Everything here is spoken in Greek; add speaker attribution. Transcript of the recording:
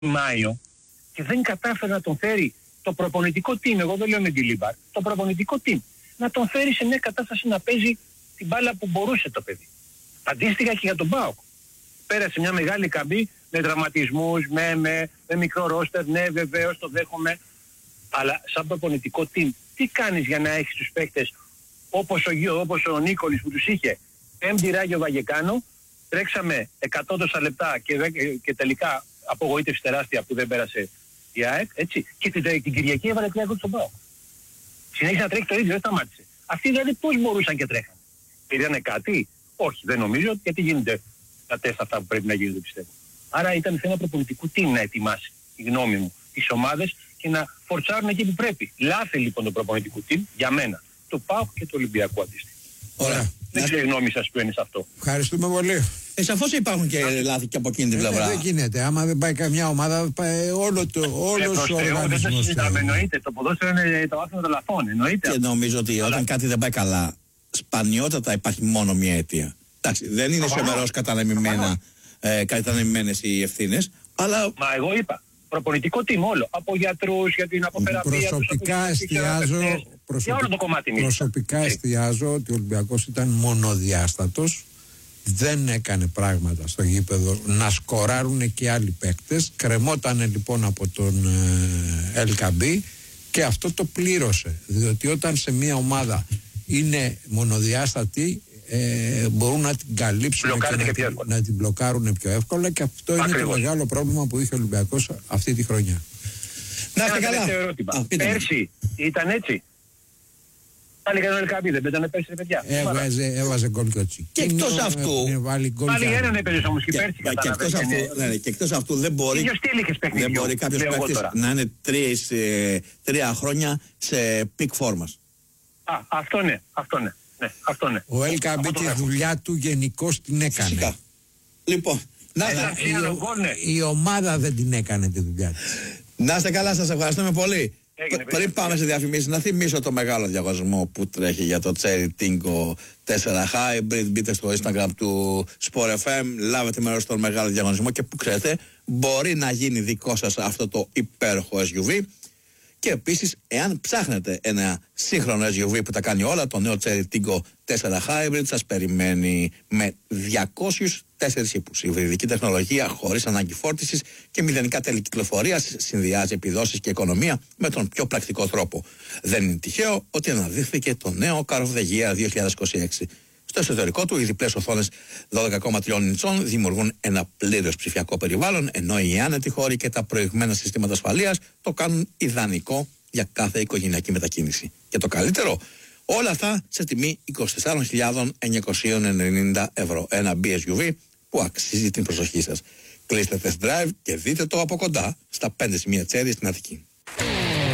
Speaker 1: Μάιο και δεν κατάφερε να τον φέρει το προπονητικό team, εγώ δεν λέω με τη Λίμπαρ, το προπονητικό team, να τον φέρει σε μια κατάσταση να παίζει την μπάλα που μπορούσε το παιδί. Αντίστοιχα και για τον ΠΑΟΚ. Πέρασε μια μεγάλη καμπή με τραυματισμούς, με μικρό ρόστερ, ναι βεβαίως το δέχομαι, αλλά σαν προπονητικό team τι κάνεις για να έχεις τους παίκτες όπως ο Νίκολης που τους είχε πέμπτη Ράγιο Βαγεκάνο, τρέξαμε 100 τόσα λεπτά και τελικά απογοήτευση τεράστια που δεν πέρασε η ΑΕΚ, έτσι, και την Κυριακή έβαλε 3 γκολ στον ΠΑΟΚ. Συνέχισε να τρέχει το ίδιο, δεν σταμάτησε. Αυτοί δηλαδή πώς μπορούσαν και τρέχαν? Πήρανε κάτι? Όχι, δεν νομίζω, γιατί γίνονται τα τεστ αυτά που πρέπει να γίνονται, πιστεύω. Άρα ήταν θέμα προπονητικού team να ετοιμάσει, η γνώμη μου, τις ομάδες και να φορτσάρουν εκεί που πρέπει. Λάθη λοιπόν το προπονητικού team για μένα, το ΠΑΟΚ και το Ολυμπιακό αντίστοιχα.
Speaker 2: Ωραία.
Speaker 1: Δεν ξέρω η γνώμη σας που είναι σε αυτό.
Speaker 2: Ευχαριστούμε πολύ.
Speaker 3: Σαφώς υπάρχουν και λάθη και από εκείνη την πλευρά.
Speaker 2: Δεν γίνεται. Άμα δεν πάει καμιά ομάδα, όλος ο οργανισμός.
Speaker 1: Δεν το συζητάμε, εννοείται. Το ποδόσφαιρο είναι το άθλημα των λαθών, εννοείται.
Speaker 3: Και νομίζω ότι όταν κάτι δεν πάει καλά, σπανιότατα υπάρχει μόνο μία αιτία. Εντάξει, δεν είναι σε μέρος κατανεμημένες οι ευθύνες, αλλά.
Speaker 2: Μα
Speaker 1: εγώ είπα. Προπονητικό team όλο. Από γιατρούς, για την αποθεραπεία.
Speaker 2: Προσωπικά εστιάζω ότι ο Ολυμπιακός ήταν μονοδιάστατος. Δεν έκανε πράγματα στο γήπεδο να σκοράρουν και άλλοι παίκτες. Κρεμότανε λοιπόν από τον Ελκαμπή και αυτό το πλήρωσε. Διότι όταν σε μια ομάδα είναι μονοδιάστατη, μπορούν να την καλύψουν και να την μπλοκάρουν πιο εύκολα, και αυτό είναι το μεγάλο πρόβλημα που είχε ο Ολυμπιακός αυτή τη χρονιά.
Speaker 3: Να είστε καλά.
Speaker 1: Πέρσι ήταν έτσι. Πάλι έκανε ο Ελκαμπή, δεν πέτανε πέρσι, ρε παιδιά.
Speaker 2: Έβαζε γκολ και ο Τσίκ.
Speaker 3: Και εκτός αυτού.
Speaker 1: Πάλι έναν έπαιζε όμως και πέρσι.
Speaker 3: Και εκτός αυτού δεν μπορεί κάποιος παίκτης να είναι 3 χρόνια σε πικ φόρμας.
Speaker 1: Αυτό ναι.
Speaker 2: Ο Ελκαμπή τη δουλειά του γενικώς την έκανε.
Speaker 3: Φυσικά. Λοιπόν,
Speaker 2: η ομάδα δεν την έκανε τη δουλειά της.
Speaker 3: Να είστε καλά, σας ευχαριστούμε πολύ. Πριν πάμε σε διαφημίσεις, να θυμίσω το μεγάλο διαγωνισμό που τρέχει για το Cherry Tingo 4 Hybrid. Μπείτε στο Instagram του Sport FM, λάβετε μέρος στον μεγάλο διαγωνισμό και που ξέρετε, μπορεί να γίνει δικό σας αυτό το υπέροχο SUV. Και επίσης, εάν ψάχνετε ένα σύγχρονο SUV που τα κάνει όλα, το νέο Cherry Tingo 4 Hybrid σας περιμένει με 204 ύπους. Υβριδική τεχνολογία χωρίς ανάγκη φόρτισης και μηδενικά τέλη κυκλοφορίας, συνδυάζει επιδόσεις και οικονομία με τον πιο πρακτικό τρόπο. Δεν είναι τυχαίο ότι αναδείχθηκε το νέο Car of the Year 2026. Στο εσωτερικό του, οι διπλές οθόνες 12,3 ιντσών δημιουργούν ένα πλήρως ψηφιακό περιβάλλον, ενώ οι άνετοι χώροι και τα προηγμένα συστήματα ασφαλείας το κάνουν ιδανικό για κάθε οικογενειακή μετακίνηση. Και το καλύτερο, όλα αυτά σε τιμή 24.990 ευρώ. Ένα BSUV που αξίζει την προσοχή σας. Κλείστε test drive και δείτε το από κοντά στα 5 σημεία Cherry στην Αττική.